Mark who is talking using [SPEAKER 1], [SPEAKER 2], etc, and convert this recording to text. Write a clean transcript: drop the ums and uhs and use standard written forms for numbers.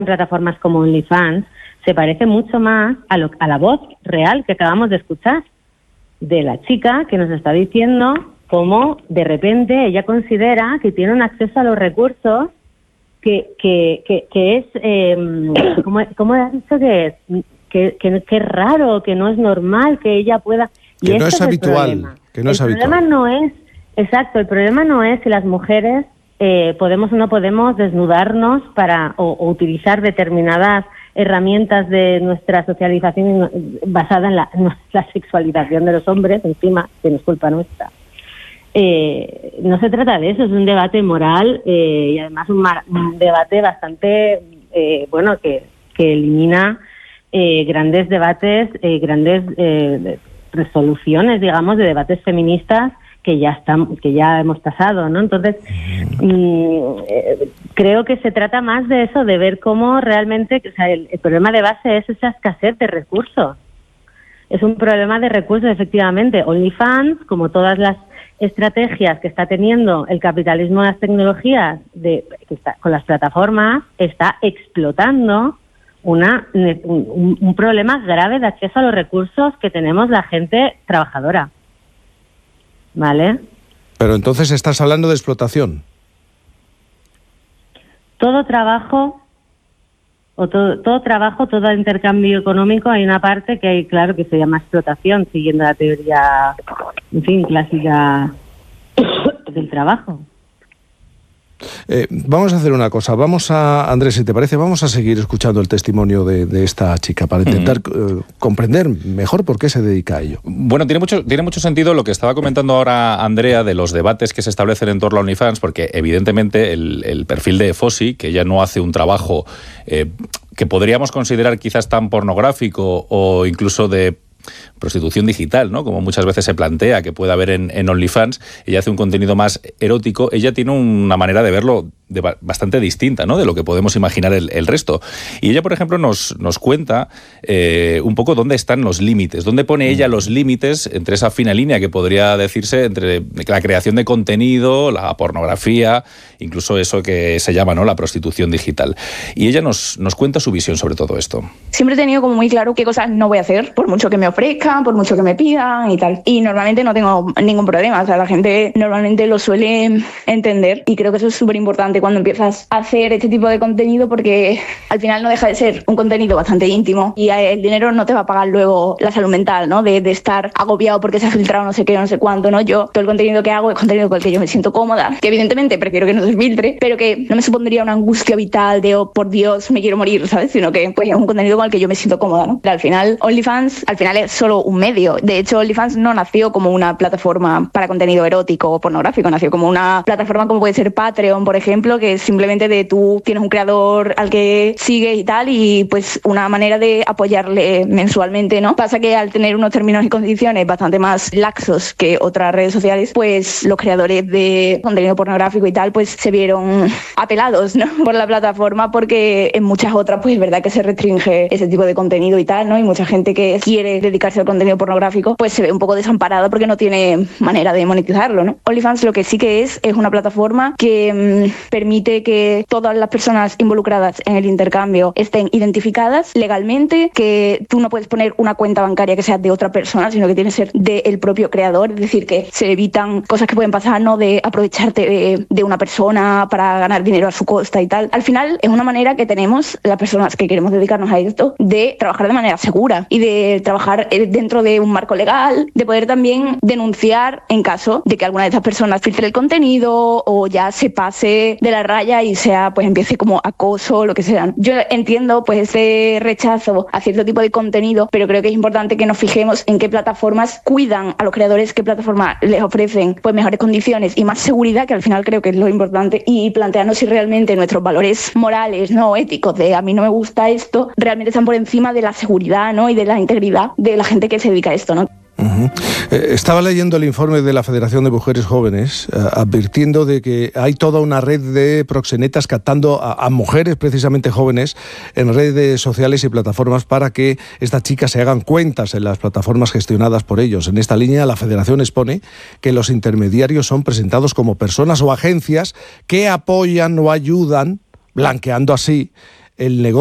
[SPEAKER 1] plataformas como OnlyFans se parece mucho más a la voz real que acabamos de escuchar de la chica que nos está diciendo cómo de repente ella considera que tiene un acceso a los recursos que es, ¿cómo has dicho que es? Que es raro, que no es normal que ella pueda...
[SPEAKER 2] Que no es habitual.
[SPEAKER 1] El problema no es, exacto, el problema no es si las mujeres podemos o no podemos desnudarnos o utilizar determinadas herramientas de nuestra socialización basada en la sexualización de los hombres, encima, que no es culpa nuestra. No se trata de eso, es un debate moral y además un debate bastante, que elimina grandes debates, grandes resoluciones, digamos, de debates feministas que ya hemos pasado, ¿no? Entonces, creo que se trata más de eso, de ver cómo realmente, o sea, el problema de base es esa escasez de recursos. Es un problema de recursos, efectivamente. OnlyFans, como todas las estrategias que está teniendo el capitalismo de las tecnologías con las plataformas, está explotando un problema grave de acceso a los recursos que tenemos la gente trabajadora. ¿Vale?
[SPEAKER 2] Pero entonces estás hablando de explotación.
[SPEAKER 1] Todo trabajo, todo intercambio económico, hay una parte que se llama explotación, siguiendo la teoría, en fin, clásica del trabajo.
[SPEAKER 2] Vamos a hacer una cosa, Andrés, si te parece, vamos a seguir escuchando el testimonio de esta chica para intentar comprender mejor por qué se dedica a ello.
[SPEAKER 3] Bueno, tiene mucho sentido lo que estaba comentando ahora Andrea de los debates que se establecen en torno a OnlyFans, porque evidentemente el perfil de Fosi, que ella no hace un trabajo que podríamos considerar quizás tan pornográfico o incluso de prostitución digital, ¿no? Como muchas veces se plantea que puede haber en OnlyFans. Ella hace un contenido más erótico. Ella tiene una manera de verlo bastante distinta, ¿no? De lo que podemos imaginar el resto. Y ella, por ejemplo, nos cuenta un poco dónde están los límites, dónde pone ella los límites entre esa fina línea que podría decirse entre la creación de contenido, la pornografía, incluso eso que se llama, ¿no?, la prostitución digital. Y ella nos cuenta su visión sobre todo esto.
[SPEAKER 4] Siempre he tenido como muy claro qué cosas no voy a hacer, por mucho que me ofrezcan, por mucho que me pidan y tal. Y normalmente no tengo ningún problema. O sea, la gente normalmente lo suele entender y creo que eso es súper importante cuando empiezas a hacer este tipo de contenido, porque al final no deja de ser un contenido bastante íntimo y el dinero no te va a pagar luego la salud mental, ¿no? De estar agobiado porque se ha filtrado no sé qué, no sé cuánto, ¿no? Yo, todo el contenido que hago es contenido con el que yo me siento cómoda, que evidentemente prefiero que no se filtre, pero que no me supondría una angustia vital de, oh, por Dios, me quiero morir, ¿sabes? Sino que pues es un contenido con el que yo me siento cómoda, ¿no? Pero al final, OnlyFans, al final es solo un medio. De hecho, OnlyFans no nació como una plataforma para contenido erótico o pornográfico, nació como una plataforma como puede ser Patreon, por ejemplo, que es simplemente de tú tienes un creador al que sigues y tal, y pues una manera de apoyarle mensualmente, ¿no? Pasa que al tener unos términos y condiciones bastante más laxos que otras redes sociales, pues los creadores de contenido pornográfico y tal, pues se vieron apelados, ¿no?, por la plataforma, porque en muchas otras, pues es verdad que se restringe ese tipo de contenido y tal, ¿no? Y mucha gente que quiere dedicarse al contenido pornográfico, pues se ve un poco desamparada porque no tiene manera de monetizarlo, ¿no? OnlyFans lo que sí que es una plataforma que permite que todas las personas involucradas en el intercambio estén identificadas legalmente, que tú no puedes poner una cuenta bancaria que sea de otra persona, sino que tiene que ser del propio creador, es decir, que se evitan cosas que pueden pasar, ¿no?, de aprovecharte de una persona para ganar dinero a su costa y tal. Al final es una manera que tenemos las personas que queremos dedicarnos a esto de trabajar de manera segura y de trabajar dentro de un marco legal, de poder también denunciar en caso de que alguna de estas personas filtre el contenido o ya se pase de la raya y sea, pues empiece como acoso o lo que sea. Yo entiendo pues ese rechazo a cierto tipo de contenido, pero creo que es importante que nos fijemos en qué plataformas cuidan a los creadores, qué plataformas les ofrecen pues mejores condiciones y más seguridad, que al final creo que es lo importante, y plantearnos si realmente nuestros valores morales, no éticos, de a mí no me gusta esto, realmente están por encima de la seguridad, ¿no?, y de la integridad de la gente que se dedica a esto, ¿no?
[SPEAKER 2] Estaba leyendo el informe de la Federación de Mujeres Jóvenes advirtiendo de que hay toda una red de proxenetas captando a mujeres precisamente jóvenes en redes sociales y plataformas para que estas chicas se hagan cuentas en las plataformas gestionadas por ellos. En esta línea, la Federación expone que los intermediarios son presentados como personas o agencias que apoyan o ayudan, blanqueando así el negocio